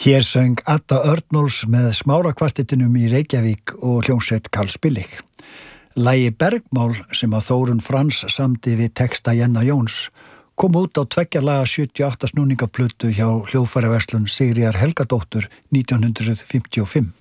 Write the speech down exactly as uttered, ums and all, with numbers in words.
Hér söng Adda Örnóls með Smárakvartettinum í Reykjavík og hljómsveit Karls Billig. Lagi Bergmál sem að Þórunn Frans samdi við texta Jenna Jóns kom út á tveggja laga sjötíu og átta snúningaplötu hjá hljóðfæraverslun Sigríðar Helgadóttur nítján hundruð fimmtíu og fimm.